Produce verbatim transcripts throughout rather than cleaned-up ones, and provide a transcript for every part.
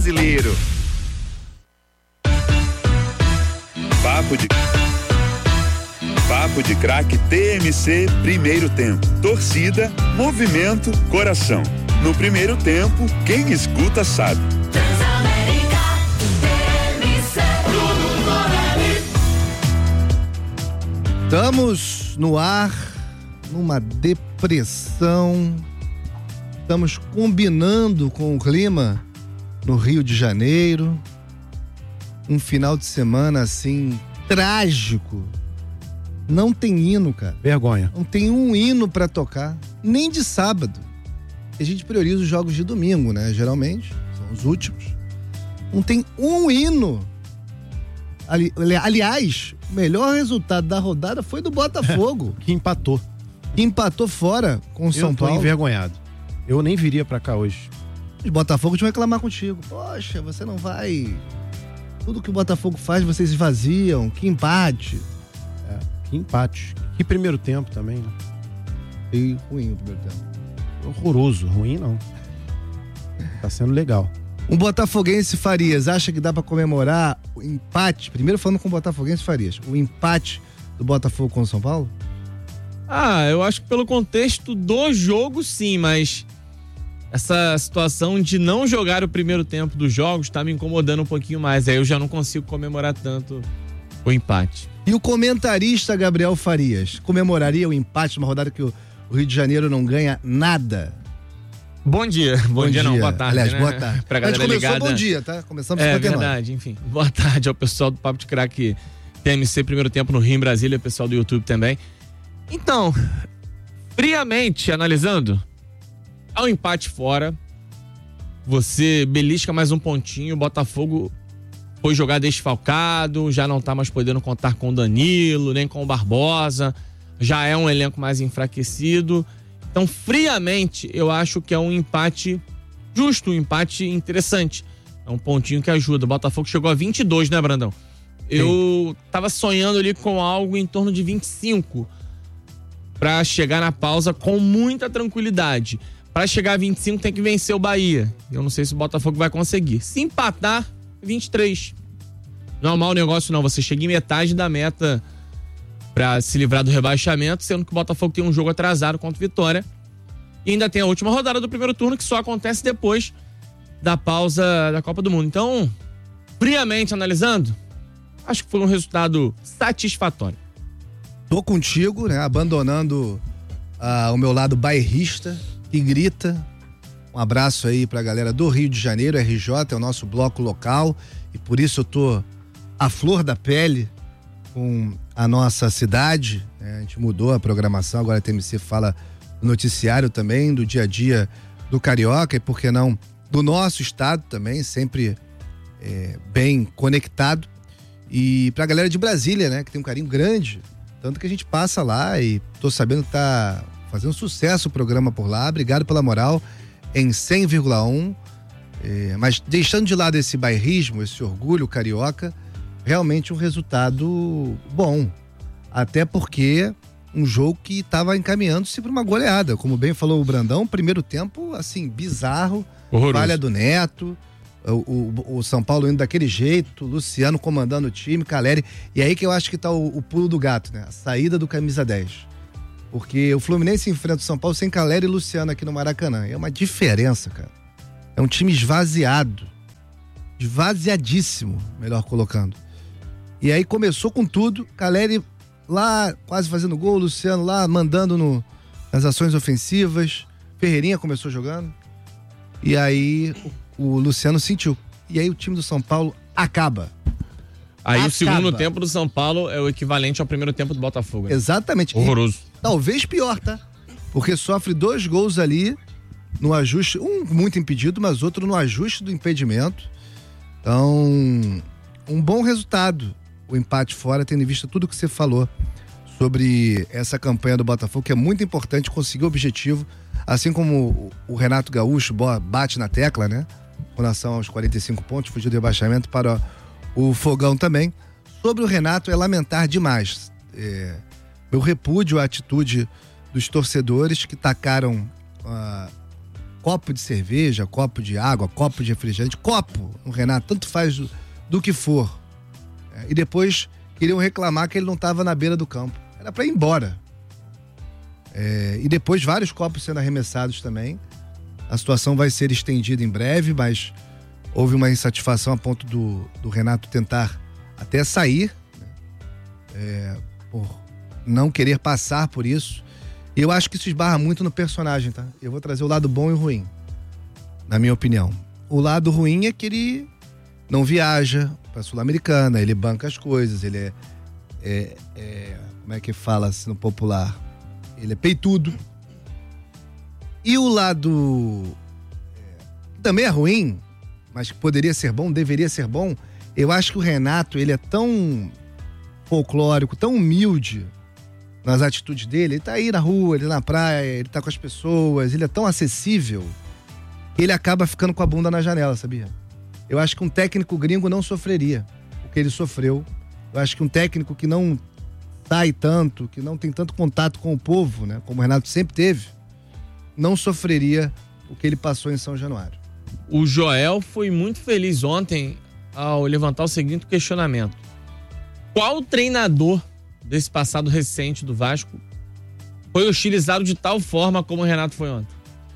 Brasileiro. Papo de Papo de Craque T M C primeiro tempo. Torcida, movimento, coração. No primeiro tempo, quem escuta sabe. Estamos no ar, numa depressão. Estamos combinando com o clima no Rio de Janeiro. Um final de semana assim, trágico. Não tem hino, cara. Vergonha. Não tem um hino pra tocar, nem de sábado. A gente prioriza os jogos de domingo, né? Geralmente, são os últimos. Não tem um hino. Ali, aliás, o melhor resultado da rodada foi do Botafogo. Que empatou. Que empatou fora com o São Paulo. Eu tô envergonhado. Eu nem viria pra cá hoje. Os Botafogo vão reclamar contigo. Poxa, você não vai... Tudo que o Botafogo faz, vocês esvaziam. Que empate. É, que empate. Que primeiro tempo também, né? E ruim o primeiro tempo. Horroroso. Ruim não. Tá sendo legal. Um botafoguense Farias, acha que dá pra comemorar o empate? Primeiro falando com o botafoguense Farias. O empate do Botafogo com o São Paulo? Ah, eu acho que pelo contexto do jogo, sim, mas essa situação de não jogar o primeiro tempo dos jogos tá me incomodando um pouquinho mais. Aí eu já não consigo comemorar tanto o empate. E o comentarista Gabriel Farias comemoraria o empate numa rodada que o Rio de Janeiro não ganha nada? Bom dia. Bom, bom dia, dia não, boa tarde. Aliás, né? boa tarde. Pra galera a gente começou ligada. Bom dia, tá? Começamos É cinquenta e nove. Verdade, enfim. Boa tarde ao pessoal do Papo de Craque T M C, primeiro tempo no Rio, em Brasília, pessoal do YouTube também. Então, friamente analisando, ao empate fora, você belisca mais um pontinho, o Botafogo foi jogar desfalcado, já não tá mais podendo contar com o Danilo, nem com o Barbosa, já é um elenco mais enfraquecido. Então, friamente, eu acho que é um empate justo, um empate interessante. É um pontinho que ajuda. O Botafogo chegou a vinte e dois, né, Brandão? Eu tava sonhando ali com algo em torno de vinte e cinco pra chegar na pausa com muita tranquilidade. Pra chegar a vinte e cinco tem que vencer o Bahia. Eu não sei se o Botafogo vai conseguir. Se empatar, vinte e três. Não é um mau negócio, não. Você chega em metade da meta pra se livrar do rebaixamento, sendo que o Botafogo tem um jogo atrasado contra o Vitória. E ainda tem a última rodada do primeiro turno, que só acontece depois da pausa da Copa do Mundo. Então, friamente analisando, acho que foi um resultado satisfatório. Tô contigo, né? Abandonando uh, o meu lado bairrista, que grita. Um abraço aí pra galera do Rio de Janeiro, R J, é o nosso bloco local. E por isso eu tô à flor da pele com a nossa cidade, né? A gente mudou a programação, agora a T M C fala do noticiário também, do dia a dia do Carioca e, por que não, do nosso estado também, sempre é, bem conectado. E pra galera de Brasília, né, que tem um carinho grande, tanto que a gente passa lá e tô sabendo que tá fazendo sucesso o programa por lá. Obrigado pela moral em cem vírgula um. É, mas deixando de lado esse bairrismo, esse orgulho carioca, realmente um resultado bom. Até porque um jogo que estava encaminhando-se para uma goleada. Como bem falou o Brandão, primeiro tempo, assim, bizarro. Horroroso. Falha do Neto, o, o, o São Paulo indo daquele jeito, Luciano comandando o time, Caleri. E aí que eu acho que tá o, o pulo do gato, né? A saída do camisa dez. Porque o Fluminense enfrenta o São Paulo sem Caleri e Luciano aqui no Maracanã. É uma diferença, cara. É um time esvaziado. Esvaziadíssimo, melhor colocando. E aí começou com tudo, Caleri lá quase fazendo gol, Luciano lá mandando no, nas ações ofensivas, Ferreirinha começou jogando, e aí o, o Luciano sentiu. E aí o time do São Paulo acaba. Aí acaba. O segundo tempo do São Paulo é o equivalente ao primeiro tempo do Botafogo. Né? Exatamente. Horroroso. E, talvez pior, tá? Porque sofre dois gols ali no ajuste, um muito impedido, mas outro no ajuste do impedimento. Então, um bom resultado. O empate fora, tendo em vista tudo que você falou sobre essa campanha do Botafogo, que é muito importante conseguir o objetivo, assim como o Renato Gaúcho bate na tecla, né? Com relação aos quarenta e cinco pontos, fugiu do rebaixamento para o Fogão também. Sobre o Renato, é lamentar demais. É, meu repúdio à atitude dos torcedores que tacaram uh, copo de cerveja, copo de água, copo de refrigerante, copo, o Renato, tanto faz do, do que for. É, e depois queriam reclamar que ele não estava na beira do campo. Era para ir embora. É, e depois vários copos sendo arremessados também. A situação vai ser estendida em breve, mas houve uma insatisfação a ponto do, do Renato tentar até sair, né? É, por não querer passar por isso. E eu acho que isso esbarra muito no personagem, tá? Eu vou trazer o lado bom e o ruim, na minha opinião. O lado ruim é que ele não viaja pra Sul-Americana, ele banca as coisas, ele é, é, é como é que fala assim no popular? Ele é peitudo. E o lado é, também é ruim, mas que poderia ser bom, deveria ser bom. Eu acho que o Renato, ele é tão folclórico, tão humilde nas atitudes dele. Ele tá aí na rua, ele na praia, ele tá com as pessoas, ele é tão acessível que ele acaba ficando com a bunda na janela, sabia? Eu acho que um técnico gringo não sofreria o que ele sofreu. Eu acho que um técnico que não sai tanto, que não tem tanto contato com o povo, né, como o Renato sempre teve, não sofreria o que ele passou em São Januário. O Joel foi muito feliz ontem ao levantar o seguinte questionamento: qual treinador desse passado recente do Vasco foi hostilizado de tal forma como o Renato foi ontem?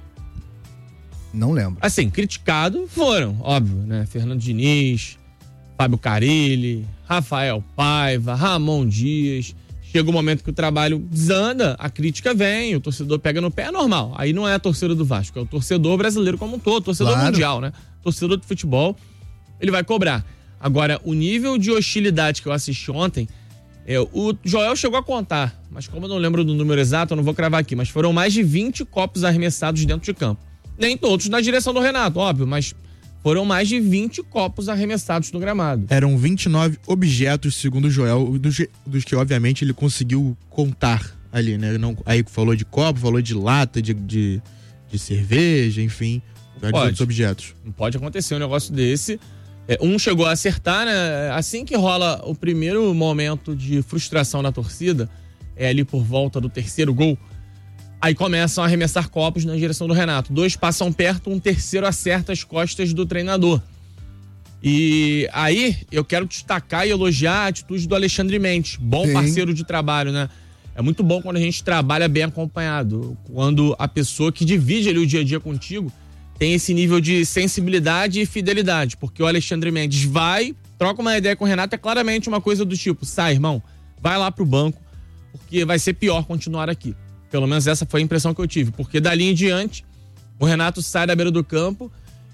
Não lembro. Assim, criticado foram, óbvio, né? Fernando Diniz, Fábio Carille, Rafael Paiva, Ramon Dias. Chega um momento que o trabalho desanda, a crítica vem, o torcedor pega no pé, é normal. Aí não é a torcida do Vasco, é o torcedor brasileiro como um todo, torcedor Claro. mundial, né? Torcedor de futebol, ele vai cobrar. Agora, o nível de hostilidade que eu assisti ontem, é, o Joel chegou a contar, mas como eu não lembro do número exato, eu não vou cravar aqui, mas foram mais de vinte copos arremessados dentro de campo. Nem todos na direção do Renato, óbvio, mas foram mais de vinte copos arremessados no gramado. Eram vinte e nove objetos, segundo o Joel, dos, dos que, obviamente, ele conseguiu contar ali, né? Não, aí falou de copo, falou de lata, de, de, de cerveja, enfim, vários outros objetos. Não pode acontecer um negócio desse. É, um chegou a acertar, né? Assim que rola o primeiro momento de frustração na torcida, é ali por volta do terceiro gol, aí começam a arremessar copos na direção do Renato. Dois passam perto, um terceiro acerta as costas do treinador. E aí eu quero destacar e elogiar a atitude do Alexandre Mendes, bom Sim. parceiro de trabalho, né? É muito bom quando a gente trabalha bem acompanhado, quando a pessoa que divide ali o dia a dia contigo tem esse nível de sensibilidade e fidelidade, porque o Alexandre Mendes vai, troca uma ideia com o Renato, é claramente uma coisa do tipo: sai, irmão, vai lá pro banco, porque vai ser pior continuar aqui. Pelo menos essa foi a impressão que eu tive, porque dali em diante o Renato sai da beira do campo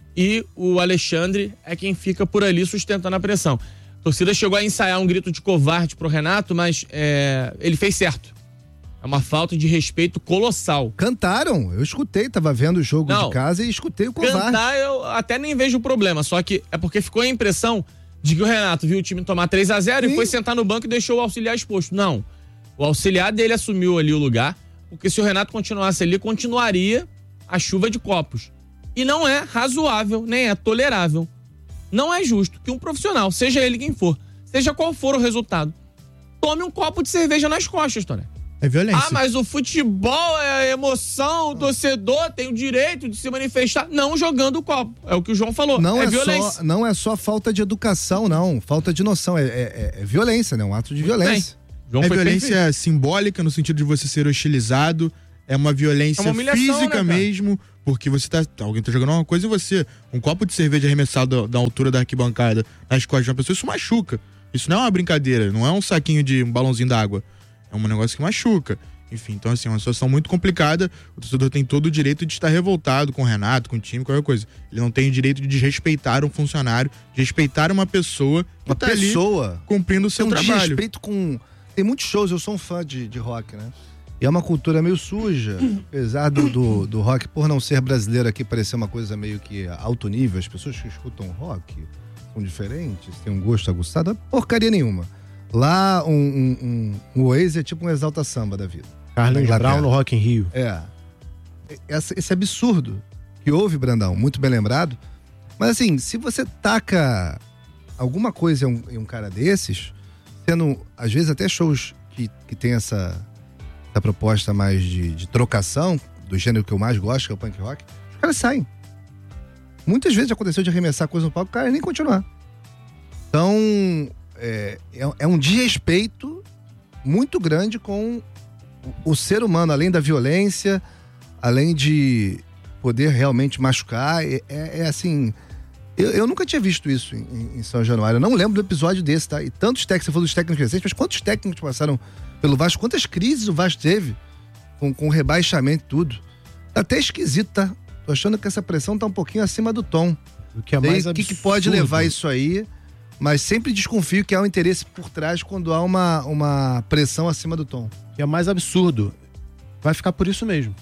e o Alexandre é quem fica por ali sustentando a pressão. A torcida chegou a ensaiar um grito de covarde pro Renato, mas é, ele fez certo. É uma falta de respeito colossal. Cantaram, eu escutei, tava vendo o jogo Não, de casa e escutei o covarde. Cantar eu até nem vejo o problema, só que é porque ficou a impressão de que o Renato viu o time tomar três a zero Sim. e foi sentar no banco e deixou o auxiliar exposto. Não, o auxiliar dele assumiu ali o lugar, porque se o Renato continuasse ali, continuaria a chuva de copos. E não é razoável, nem é tolerável. Não é justo que um profissional, seja ele quem for, seja qual for o resultado, tome um copo de cerveja nas costas, Toné. É violência. Ah, mas o futebol é emoção, o torcedor tem o direito de se manifestar, não jogando o copo. É o que o João falou, Não é, é, violência. só, não é só falta de educação, não. Falta de noção. É, é, é violência, né? Um ato de violência. João É foi violência perfeito. simbólica, no sentido de você ser hostilizado. É uma violência É uma humilhação, física, né, cara? mesmo, porque você tá. Alguém tá jogando uma coisa e você. Um copo de cerveja arremessado da, da altura da arquibancada nas costas de uma pessoa, isso machuca. Isso não é uma brincadeira, não é um saquinho de um balãozinho d'água. É um negócio que machuca. Enfim, então assim, é uma situação muito complicada. O torcedor tem todo o direito de estar revoltado com o Renato, com o time, qualquer coisa. Ele não tem o direito de desrespeitar um funcionário, de respeitar uma pessoa que Uma tá pessoa ali cumprindo o seu tem um trabalho. desrespeito com... Tem muitos shows, eu sou um fã de, de rock, né? E é uma cultura meio suja, apesar do, do, do rock, por não ser brasileiro aqui, parecer uma coisa meio que alto nível. As pessoas que escutam rock são diferentes, têm um gosto aguçado, porcaria nenhuma. Lá, um, um, um, um Oasis é tipo um Exalta Samba da vida. Carlinhos Na Inglaterra. Brown no Rock in Rio. É. Essa, esse absurdo que houve, Brandão, muito bem lembrado. Mas assim, se você taca alguma coisa em um, em um cara desses, sendo, às vezes, até shows que, que tem essa, essa proposta mais de, de trocação, do gênero que eu mais gosto, que é o punk rock, os os caras saem. Muitas vezes aconteceu de arremessar coisa no palco, o cara nem continuar. Então, é, é, é um desrespeito muito grande com o, o ser humano, além da violência, além de poder realmente machucar. É, é, é assim, eu, eu nunca tinha visto isso em, em São Januário. Eu não lembro do episódio desse, tá? E tantos técnicos, você falou dos técnicos recentes, mas quantos técnicos passaram pelo Vasco? Quantas crises o Vasco teve com, com rebaixamento e tudo? Tá até esquisito, tá? Tô achando que essa pressão tá um pouquinho acima do tom. O que é mais O que, que pode levar isso aí? Mas sempre desconfio que há um interesse por trás quando há uma, uma pressão acima do tom. O que é mais absurdo. Vai ficar por isso mesmo.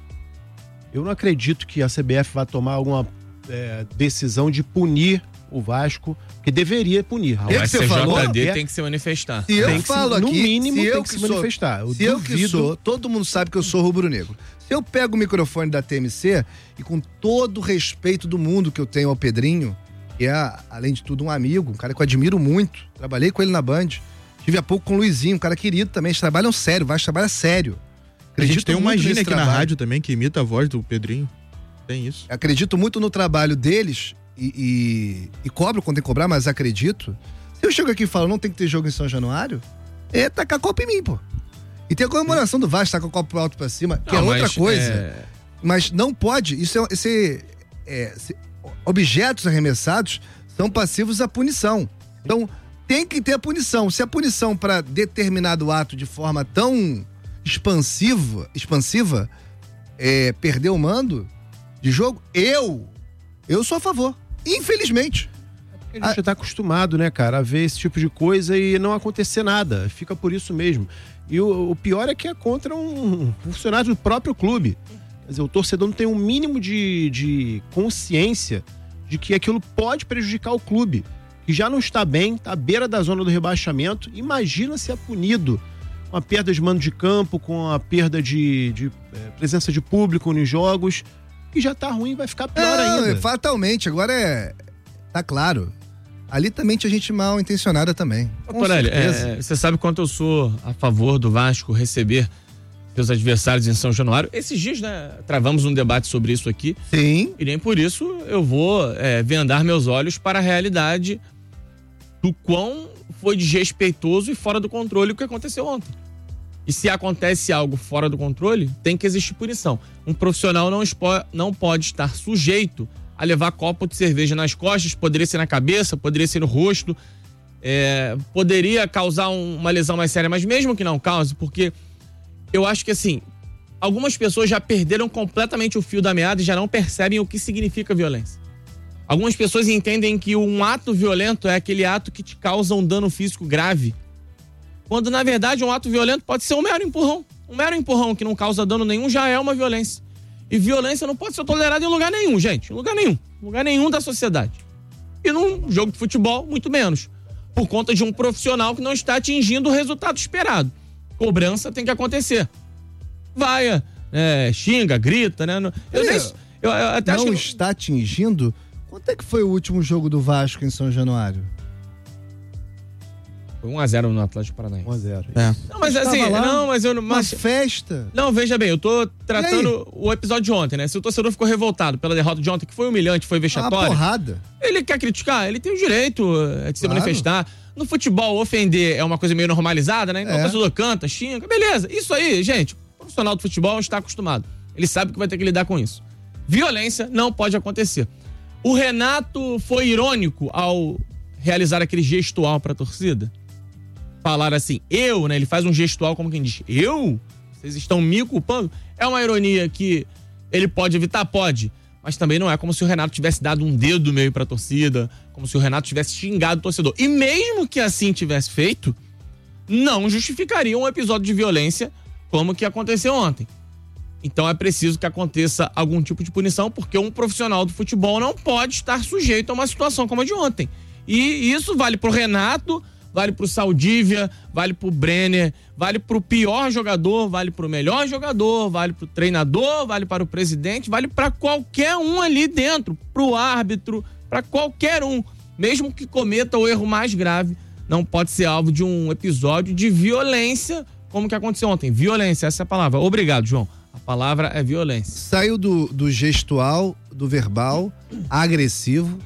Eu não acredito que a C B F vá tomar alguma é, decisão de punir o Vasco, que deveria punir. Ah, Eu o que você S J D falou, tem que se manifestar. Se eu Tem que falo se- no aqui, mínimo, se tem eu que que se sou- manifestar. Eu se eu que duvido- sou, todo mundo sabe que eu sou rubro-negro. Se eu pego o microfone da T M C e com todo o respeito do mundo que eu tenho ao Pedrinho, que é, além de tudo, um amigo, um cara que eu admiro muito, trabalhei com ele na Band, tive há pouco com o Luizinho, um cara querido também, eles trabalham sério, o Vasco trabalha sério. A gente Acredito tem uma muito Gine nesse aqui na trabalho. rádio também que imita a voz do Pedrinho. Tem isso. Acredito muito no trabalho deles e, e, e cobro quando tem que cobrar, mas acredito. Se eu chego aqui e falo, não tem que ter jogo em São Januário, é tacar copo em mim, pô. E tem a comemoração do Vasco, tacar o copo alto pra cima, que Não, é outra mas, coisa. é, Mas não pode, isso é, esse, é, esse- objetos arremessados são passivos à punição. Então, tem que ter a punição. Se a punição para determinado ato de forma tão expansiva, expansiva é, perder o mando de jogo, eu, eu sou a favor. Infelizmente. Porque a gente já tá acostumado, né, cara, a ver esse tipo de coisa e não acontecer nada. Fica por isso mesmo. E o, o pior é que é contra um funcionário do próprio clube. Quer dizer, o torcedor não tem um mínimo de, de consciência de que aquilo pode prejudicar o clube, que já não está bem, está à beira da zona do rebaixamento. Imagina se é punido com a perda de mando de campo, com a perda de, de é, presença de público nos jogos, que já tá ruim, vai ficar pior Não, ainda. fatalmente. Agora é. Tá claro. Ali também tinha gente mal intencionada também. Com Torelli, certeza. é, você sabe quanto eu sou a favor do Vasco receber seus adversários em São Januário. Esses dias, né, travamos um debate sobre isso aqui. Sim. E nem por isso eu vou é, vendar meus olhos para a realidade do quão foi desrespeitoso e fora do controle o que aconteceu ontem. E se acontece algo fora do controle, tem que existir punição. Um profissional não, expo, não pode estar sujeito a levar copo de cerveja nas costas, poderia ser na cabeça, poderia ser no rosto, é, poderia causar um, uma lesão mais séria, mas mesmo que não cause, porque eu acho que assim, algumas pessoas já perderam completamente o fio da meada e já não percebem o que significa violência. Algumas pessoas entendem que um ato violento é aquele ato que te causa um dano físico grave, quando na verdade um ato violento pode ser um mero empurrão. Um mero empurrão que não causa dano nenhum já é uma violência. E violência não pode ser tolerada em lugar nenhum, gente. Em lugar nenhum. Em lugar nenhum da sociedade. E num jogo de futebol, muito menos. Por conta de um profissional que não está atingindo o resultado esperado. Cobrança tem que acontecer. Vai, é, xinga, grita, né? Eu, É, eu, eu até não acho que... está atingindo. Quanto é que foi o último jogo do Vasco em São Januário? Foi um a zero no Atlético Paranaense. um a zero. É. Não, mas Estava assim, lá, não, mas eu não... Uma Mas, festa. não, veja bem, eu tô E tratando o episódio de ontem, né? Se o torcedor ficou revoltado pela derrota de ontem, que foi humilhante, foi Uma vexatória, porrada. ele quer criticar, ele tem o direito eh, de se Claro. manifestar. No futebol, ofender é uma coisa meio normalizada, né? Então É. o torcedor canta, xinga, beleza. Isso aí, gente, o profissional do futebol está acostumado. Ele sabe que vai ter que lidar com isso. Violência não pode acontecer. O Renato foi irônico ao realizar aquele gestual pra torcida? Falar assim, eu, né? Ele faz um gestual como quem diz, eu? Vocês estão me culpando? É uma ironia que ele pode evitar? Pode. Mas também não é como se o Renato tivesse dado um dedo meio pra torcida, como se o Renato tivesse xingado o torcedor. E mesmo que assim tivesse feito, não justificaria um episódio de violência como que aconteceu ontem. Então é preciso que aconteça algum tipo de punição, porque um profissional do futebol não pode estar sujeito a uma situação como a de ontem. E isso vale pro Renato, vale pro Saldívia, vale pro Brenner, vale pro pior jogador, vale pro melhor jogador, vale pro treinador, vale para o presidente, vale para qualquer um ali dentro, pro árbitro, para qualquer um. Mesmo que cometa o erro mais grave, não pode ser alvo de um episódio de violência, como que aconteceu ontem. Violência, essa é a palavra. Obrigado, João. A palavra é violência. Saiu do, do gestual, do verbal, agressivo,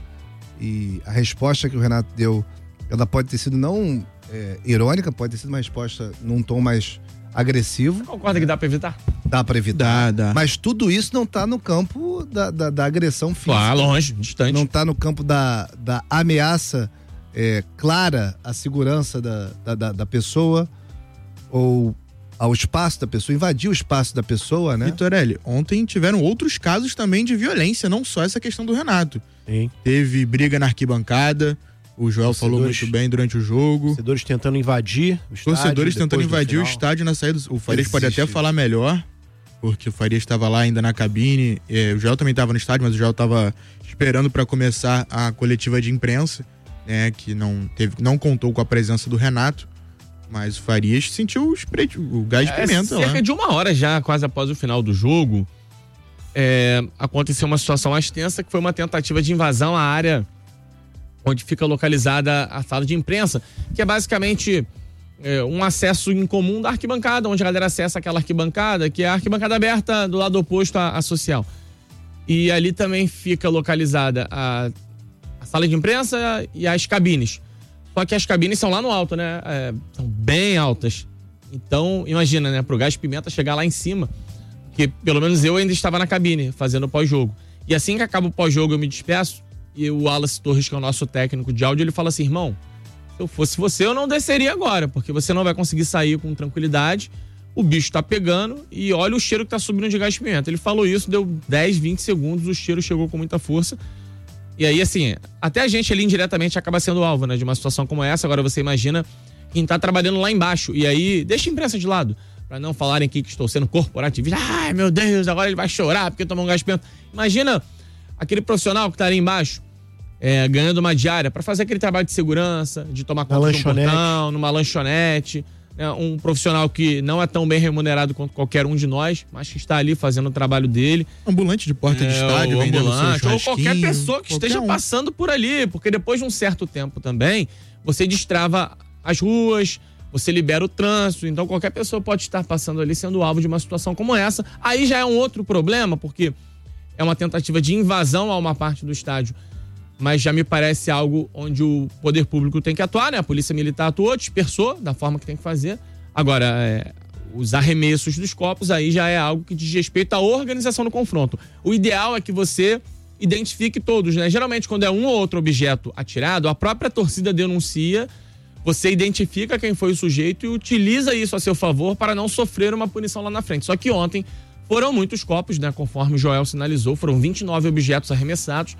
e a resposta que o Renato deu, ela pode ter sido não é, irônica, pode ter sido uma resposta num tom mais agressivo. Concorda que dá pra evitar? Dá pra evitar. Dá, dá. Mas tudo isso não tá no campo da, da, da agressão física. Ah, longe, distante. Não tá no campo da, da ameaça é, clara à segurança da, da, da, da pessoa ou ao espaço da pessoa, invadir o espaço da pessoa, né? Vitorelli, ontem tiveram outros casos também de violência, não só essa questão do Renato. Sim. Teve briga na arquibancada, o Joel Torcedores- falou muito bem durante o jogo. Torcedores tentando invadir o estádio. Torcedores tentando depois do invadir o final. estádio na saída. O Farias pode Existe. até falar melhor, porque o Farias estava lá ainda na cabine. É, o Joel também estava no estádio, mas o Joel estava esperando para começar a coletiva de imprensa, né? Que não teve, não contou com a presença do Renato. Mas o Farias sentiu o, spray, o gás de É, pimenta lá. cerca de uma hora já, quase após o final do jogo, é, aconteceu uma situação mais tensa, que foi uma tentativa de invasão à área onde fica localizada a sala de imprensa, que é basicamente é, um acesso em comum da arquibancada, onde a galera acessa aquela arquibancada, que é a arquibancada aberta do lado oposto à, à social. E ali também fica localizada a, a sala de imprensa e as cabines. Só que as cabines são lá no alto, né? É, são bem altas. Então, imagina, né? Pro gás de pimenta chegar lá em cima. Porque pelo menos eu ainda estava na cabine, fazendo o pós-jogo. E assim que acaba o pós-jogo, eu me despeço. E o Wallace Torres, que é o nosso técnico de áudio, ele fala assim: irmão, se eu fosse você, eu não desceria agora, porque você não vai conseguir sair com tranquilidade. O bicho tá pegando e olha o cheiro que tá subindo de gás de pimenta. Ele falou isso, deu dez, vinte segundos, o cheiro chegou com muita força. E aí, assim, até a gente ali indiretamente acaba sendo alvo, né, de uma situação como essa. Agora você imagina quem tá trabalhando lá embaixo. E aí, deixa a imprensa de lado, pra não falarem aqui que estou sendo corporativista. Ai, meu Deus, agora ele vai chorar porque tomou um gás de pimenta. Imagina aquele profissional que tá ali embaixo, é, ganhando uma diária pra fazer aquele trabalho de segurança, de tomar conta de um lanchonete. portão, numa lanchonete. Né, um profissional que não é tão bem remunerado quanto qualquer um de nós, mas que está ali fazendo o trabalho dele. Ambulante de porta de É, estádio, o vendendo ambulante, seu ou qualquer churrasquinho, pessoa que qualquer esteja um. passando por ali, porque depois de um certo tempo também, você destrava as ruas, você libera o trânsito, então qualquer pessoa pode estar passando ali sendo alvo de uma situação como essa. Aí já é um outro problema, porque é uma tentativa de invasão a uma parte do estádio, mas já me parece algo onde o poder público tem que atuar, né? A polícia militar atuou, dispersou da forma que tem que fazer. Agora, é, os arremessos dos copos aí já é algo que diz respeito à organização do confronto. O ideal é que você identifique todos, né? Geralmente, quando é um ou outro objeto atirado, a própria torcida denuncia, você identifica quem foi o sujeito e utiliza isso a seu favor para não sofrer uma punição lá na frente. Só que ontem foram muitos copos, né? Conforme o Joel sinalizou, foram vinte e nove objetos arremessados.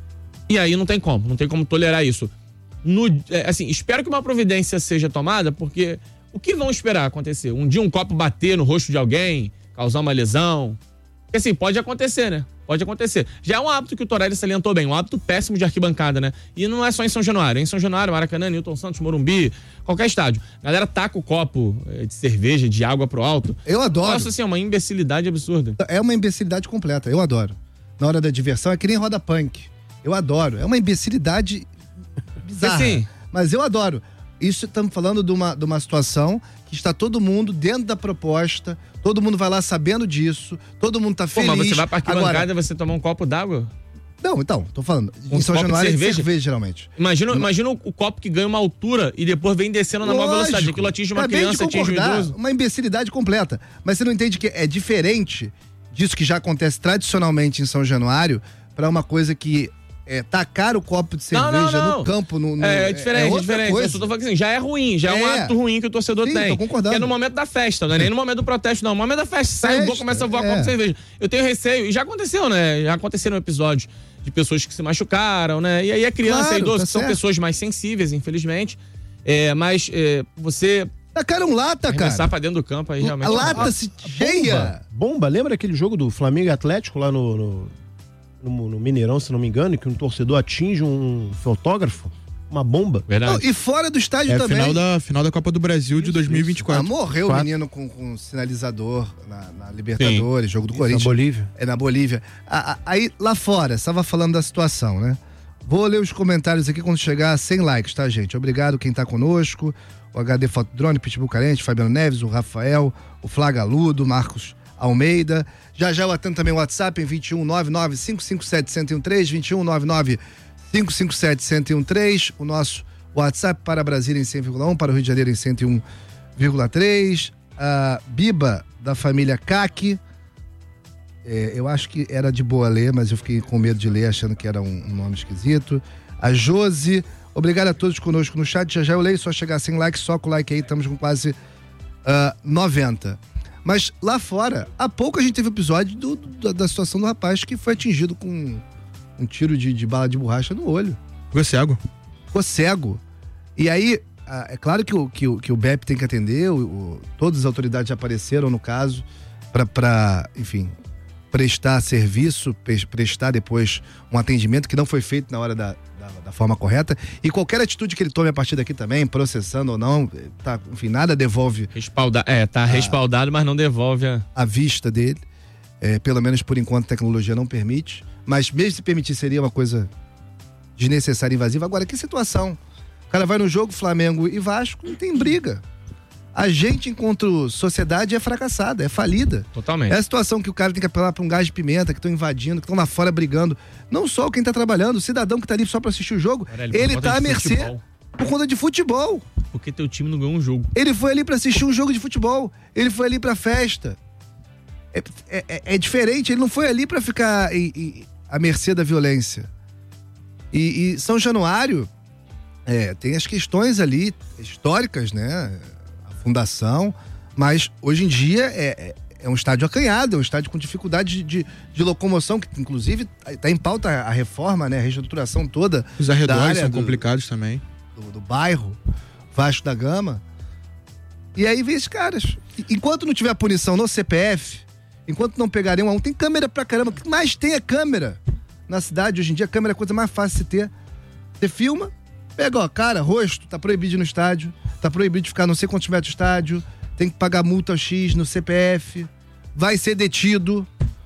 E aí não tem como, não tem como tolerar isso. No, é, assim, espero que uma providência seja tomada, porque o que vão esperar acontecer? Um dia um copo bater no rosto de alguém, causar uma lesão? Porque assim, pode acontecer, né? Pode acontecer. Já é um hábito que o Torelli salientou bem, um hábito péssimo de arquibancada, né? E não é só em São Januário, é em São Januário, Maracanã, Newton Santos, Morumbi, qualquer estádio. A galera taca o copo de cerveja, de água pro alto. Eu adoro. Nossa, assim, é uma imbecilidade absurda. É uma imbecilidade completa, eu adoro. Na hora da diversão é que nem roda punk. Eu adoro. É uma imbecilidade bizarra. Sim. Mas eu adoro. Isso estamos falando de uma, de uma situação que está todo mundo dentro da proposta, todo mundo vai lá sabendo disso, todo mundo tá Pô, feliz. mas você vai pra arquibancada Agora, e você tomar um copo d'água? não, então, tô falando. Um em São copo de Januário é cerveja? cerveja, geralmente. Imagina, imagina o, o copo que ganha uma altura e depois vem descendo na maior Lógico. velocidade. Aquilo atinge uma Acabei de criança, atinge um concordar, idoso. uma imbecilidade completa. Mas você não entende que é diferente disso que já acontece tradicionalmente em São Januário para uma coisa que é tacar o copo de Não, cerveja não, não. no campo. No, no- É, é diferente, é, outra diferente. coisa. Eu só tô falando que assim, já é ruim, já é, um É. hábito ruim que o torcedor Sim, tem. tô concordando. Que é no momento da festa, não é nem no momento do protesto, não. No momento da festa, sai um pouco, Festa, começa a voar é. copo de cerveja. Eu tenho receio, e já aconteceu, né? Já aconteceram episódios de pessoas que se machucaram, né? E aí é criança Claro, e idoso, tá que são certo. pessoas mais sensíveis, infelizmente. É, mas é, você Tacaram lata, arremessar cara. pra dentro do campo aí A realmente... lata se cheia. Bomba. Bomba, lembra aquele jogo do Flamengo e Atlético lá no, no, no- no Mineirão, se não me engano, que um torcedor atinge um fotógrafo? Uma bomba. Verdade. Não, e fora do estádio É a também. final da, final da Copa do Brasil de dois mil e vinte e Ah, quatro. morreu o Quatro. menino com, com sinalizador na, na Libertadores, jogo do Na Corinthians. Bolívia. É na Bolívia. Ah, ah, aí, lá fora, você estava falando da situação, né? Vou ler os comentários aqui quando chegar a cem likes, tá, gente? Obrigado quem tá conosco. O H D Fotodrone, Pitbull Carente, Fabiano Neves, o Rafael, o Flagaludo, o Marcos Almeida. Já já eu atendo também o WhatsApp em vinte e um nove nove cinco cinco sete um zero um três, vinte e um nove nove cinco cinco sete um zero um três, o nosso WhatsApp para Brasília em cem vírgula um, para o Rio de Janeiro em cento e um vírgula três. A Biba, da família Caqui, é, eu acho que era de boa ler, mas eu fiquei com medo de ler, achando que era um, um nome esquisito. A Josi, obrigado a todos conosco no chat, já já eu leio, só chegar sem like, só com o like aí, estamos com quase uh, noventa. Mas lá fora, há pouco a gente teve episódio do, do, da situação do rapaz que foi atingido com um tiro de, de bala de borracha no olho. Ficou cego. Ficou cego. E aí, é claro que o, que o, que o B E P tem que atender, o, o, todas as autoridades já apareceram no caso, para, enfim, prestar serviço, prestar depois um atendimento que não foi feito na hora da, da, da forma correta. E qualquer atitude que ele tome a partir daqui também, processando ou não, tá, enfim, nada devolve. Respalda, é, tá a, respaldado, mas não devolve a, a vista dele. É, pelo menos por enquanto a tecnologia não permite. Mas mesmo se permitir, seria uma coisa desnecessária e invasiva. Agora, que situação? O cara vai no jogo Flamengo e Vasco, não tem briga. A gente, enquanto sociedade, é fracassada, é falida. Totalmente. É a situação que o cara tem que apelar para um gás de pimenta, que estão invadindo, que estão lá fora brigando. Não só quem tá trabalhando, o cidadão que tá ali só para assistir o jogo, Aurélio, ele tá à mercê futebol. Por conta de futebol. Porque teu time não ganhou um jogo. Ele foi ali para assistir um jogo de futebol. Ele foi ali pra festa. É, é, é diferente, ele não foi ali para ficar em, em, à mercê da violência. E, e São Januário é, tem as questões ali históricas, né? Fundação, mas hoje em dia é, é, é um estádio acanhado, é um estádio com dificuldade de, de, de locomoção, que inclusive está em pauta a reforma, né, a reestruturação toda. Os arredores são do, complicados também. Do, do bairro Vasco da Gama. E aí vem esses caras. Enquanto não tiver punição no C P F, enquanto não pegarem um a um, tem câmera pra caramba. O que mais tem é câmera na cidade. Hoje em dia a câmera é a coisa mais fácil de se ter. Você filma, pega, ó, cara, rosto, tá proibido no estádio, tá proibido de ficar não sei quantos metros do estádio, tem que pagar multa X no C P F, vai ser detido,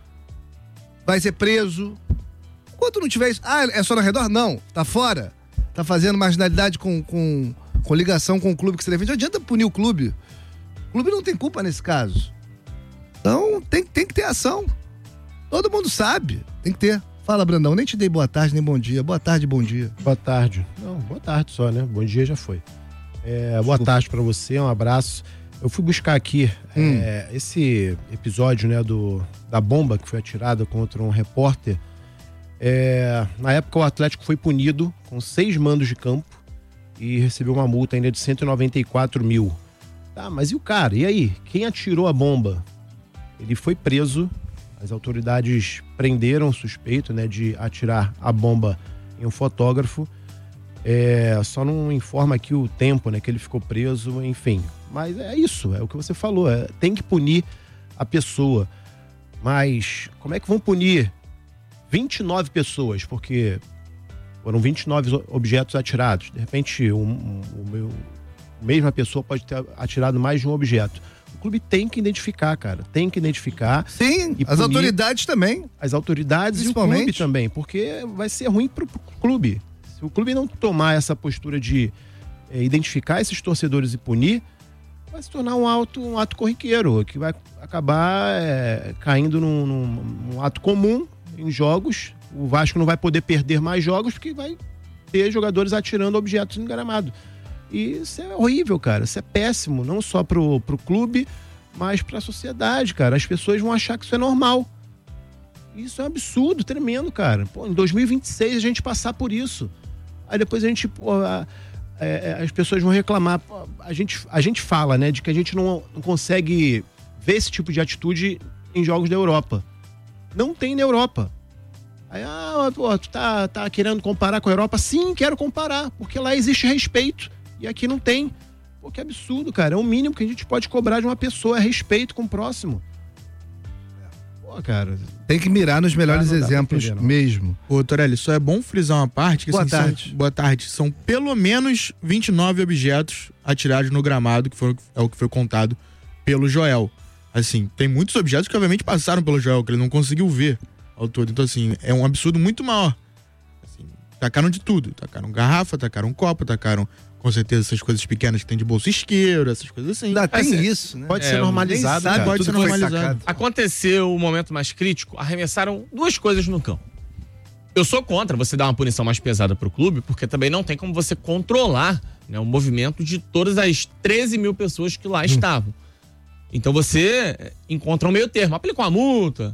vai ser preso. Enquanto não tiver isso, ah, é só no redor? Não, tá fora, tá fazendo marginalidade com, com, com ligação com o clube que você defende. Não adianta punir o clube, o clube não tem culpa nesse caso. Então tem, tem que ter ação, todo mundo sabe, tem que ter. Fala, Brandão, nem te dei boa tarde, nem bom dia. Boa tarde, bom dia. Boa tarde. Não, boa tarde só, né? Bom dia já foi. É, boa tarde pra você, um abraço. Eu fui buscar aqui hum. é, esse episódio, né, do, da bomba que foi atirada contra um repórter. É, na época o Atlético foi punido com seis mandos de campo e recebeu uma multa ainda de cento e noventa e quatro mil. Tá, mas e o cara? E aí? Quem atirou a bomba? Ele foi preso. As autoridades prenderam o suspeito, né, de atirar a bomba em um fotógrafo. É, só não informa aqui o tempo, né, que ele ficou preso, enfim. Mas é isso, é o que você falou. É, tem que punir a pessoa. Mas como é que vão punir vinte e nove pessoas? Porque foram vinte e nove objetos atirados. De repente, um, um, um, a mesma pessoa pode ter atirado mais de um objeto. O clube tem que identificar, cara. Tem que identificar. Sim, e as autoridades também. As autoridades e o clube também. Porque vai ser ruim pro, pro clube. Se o clube não tomar essa postura de é, identificar esses torcedores e punir, vai se tornar um ato, um ato corriqueiro, que vai acabar é, caindo num, num, num ato comum em jogos. O Vasco não vai poder perder mais jogos porque vai ter jogadores atirando objetos no gramado. E isso é horrível, cara. Isso é péssimo, não só pro, pro clube, mas pra sociedade, cara. As pessoas vão achar que isso é normal. Isso é um absurdo, tremendo, cara. Pô, em dois mil e vinte e seis a gente passar por isso. Aí depois a gente, pô, a, a, as pessoas vão reclamar. Pô, a, gente, a gente fala, né, de que a gente não, não consegue ver esse tipo de atitude em jogos da Europa. Não tem na Europa. Aí, ah, pô, tu tá, tá querendo comparar com a Europa? Sim, quero comparar, porque lá existe respeito. E aqui não tem. Pô, que absurdo, cara. É o mínimo que a gente pode cobrar de uma pessoa, é respeito com o próximo. Pô, cara. Tem que mirar nos melhores Ah, não dá exemplos pra entender, não. mesmo. Ô, Torelli, só é bom frisar uma parte que Boa assim, tarde. São, boa tarde. São pelo menos vinte e nove objetos atirados no gramado, que foram, é o que foi contado pelo Joel. Assim, tem muitos objetos que obviamente passaram pelo Joel, que ele não conseguiu ver ao todo. Então, assim, é um absurdo muito maior. Assim, tacaram de tudo. Tacaram garrafa, tacaram copo, tacaram com certeza essas coisas pequenas que tem de bolso isqueiro, essas coisas assim. Ainda tem Assim, isso, né? Pode É, ser normalizado, nem sabe cara. Pode tudo ser que foi normalizado. sacado. Aconteceu o momento mais crítico, arremessaram duas coisas no campo. Eu sou contra você dar uma punição mais pesada pro clube, porque também não tem como você controlar, né, o movimento de todas as treze mil pessoas que lá estavam. Então você encontra um meio termo, aplica uma multa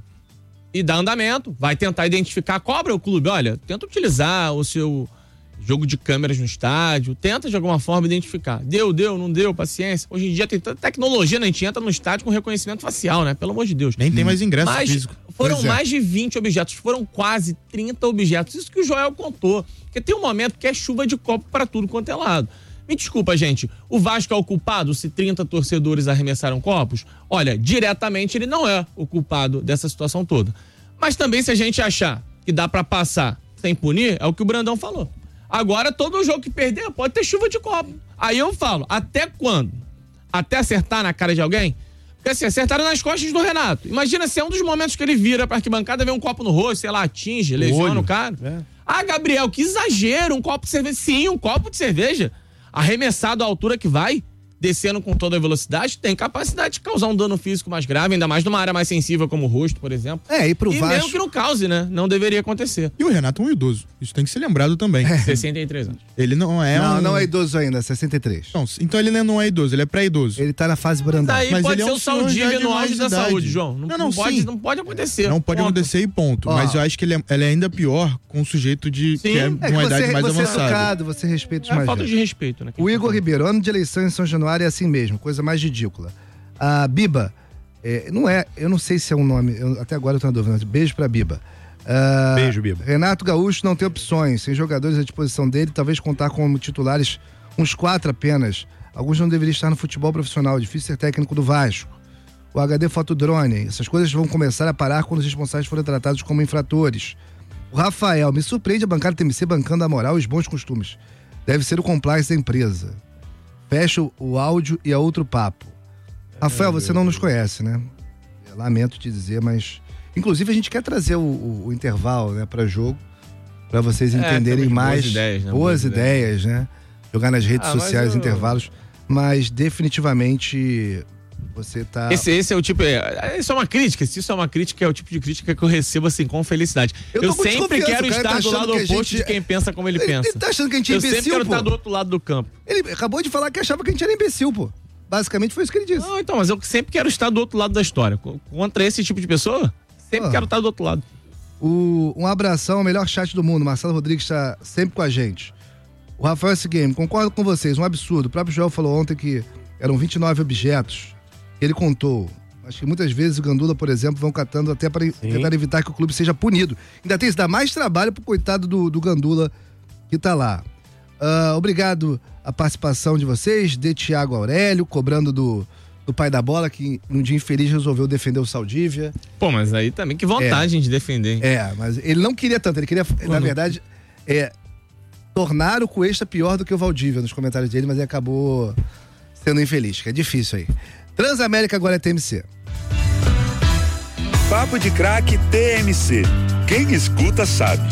e dá andamento, vai tentar identificar, cobra o clube, olha, tenta utilizar o seu jogo de câmeras no estádio, tenta de alguma forma identificar. Deu, deu, não deu, paciência. Hoje em dia tem tanta tecnologia, né? A gente entra no estádio com reconhecimento facial, né? Pelo amor de Deus. Nem tem mais ingresso Mas físico. foram Pois é. mais de vinte objetos, foram quase trinta objetos. Isso que o Joel contou. Porque tem um momento que é chuva de copo para tudo quanto é lado. Me desculpa, gente. O Vasco é o culpado se trinta torcedores arremessaram copos? Olha, diretamente ele não é o culpado dessa situação toda. Mas também se a gente achar que dá pra passar sem punir, é o que o Brandão falou. Agora, todo jogo que perder pode ter chuva de copo. Aí eu falo, até quando? Até acertar na cara de alguém? Porque assim, acertaram nas costas do Renato. Imagina se é um dos momentos que ele vira pra arquibancada, vê um copo no rosto, sei lá, atinge, lesiona o cara. É. Ah, Gabriel, que exagero, um copo de cerveja. Sim, um copo de cerveja arremessado à altura que vai, descendo com toda a velocidade, tem capacidade de causar um dano físico mais grave, ainda mais numa área mais sensível como o rosto, por exemplo. É, e pro E Vasco... mesmo que não cause, né? Não deveria acontecer. E o Renato é um idoso. Isso tem que ser lembrado também. sessenta e três anos. Ele não é Não, um... não é idoso ainda, sessenta e três. Não, então ele não é idoso, ele é pré-idoso. Ele tá na fase Brandão. Daí Mas pode ele é ser um o senhor Saudívia já de no mais auge da idade. saúde, João. Não, Não, não, não, pode, sim. não pode acontecer. Não pode Ponto. acontecer e ponto. Ó. Mas eu acho que ele é, ele é ainda pior com um sujeito de, Sim. que é É de É que uma você, idade mais você é avançada. educado, você respeita os É mais falta velhos. de respeito, né? O Igor Ribeiro, ano de eleição em São Januário é assim mesmo, coisa mais ridícula. A Biba, é, não é, eu não sei se é um nome, eu- até agora eu tô na dúvida, mas beijo pra Biba. Ah, Beijo, Biba. Renato Gaúcho não tem opções, sem jogadores à disposição dele, talvez contar como titulares uns quatro apenas. Alguns não deveriam estar no futebol profissional, difícil ser técnico do Vasco. O H D Fotodrone, essas coisas vão começar a parar quando os responsáveis forem tratados como infratores. O Rafael, me surpreende a bancada T M C bancando a moral e os bons costumes. Deve ser o compliance da empresa. Fecha o áudio e a outro papo. Rafael, você não nos conhece, né? Eu lamento te dizer, mas... Inclusive, a gente quer trazer o, o- o intervalo, né, pra jogo, pra vocês entenderem temos boas mais... ideias, né? Boas Boas ideias, né? Jogar nas redes Ah, mas sociais, eu- intervalos. Mas, definitivamente, você tá... Esse, esse é o tipo. É, isso é uma crítica. Se isso é uma crítica, é o tipo de crítica que eu recebo assim com felicidade. Eu Eu, tô com sempre desconfiança, quero o cara estar tá do achando lado que a oposto gente- de quem pensa como ele, Ele, pensa. ele tá achando que a gente é eu sempre imbecil, quero pô. estar do outro lado do campo. Ele acabou de falar que achava que a gente era imbecil, pô. Basicamente foi isso que ele disse. Não, então, mas eu sempre quero estar do outro lado da história. Co- Contra esse tipo de pessoa, sempre Ah. quero estar do outro lado. O, um abração, o melhor chat do mundo. Marcelo Rodrigues está sempre com a gente. O Rafael S. Game, concordo com vocês, um absurdo. O próprio Joel falou ontem que eram vinte e nove objetos. Ele contou. Acho que muitas vezes o Gandula, por exemplo, vão catando até para tentar evitar que o clube seja punido. Ainda tem isso, dá mais trabalho pro coitado do, do Gandula que tá lá. Ah, obrigado a participação de vocês, de Thiago Aurélio, cobrando do, do pai da bola, que num dia infeliz resolveu defender o Saldívia. Pô, mas aí também que vontade de defender. hein? É, mas ele não queria tanto, ele queria, na não- verdade, é, tornar o Cuesta pior do que o Valdívia nos comentários dele, mas ele acabou sendo infeliz, que é difícil aí. Transamérica agora é T M C. Papo de Craque T M C. Quem escuta sabe.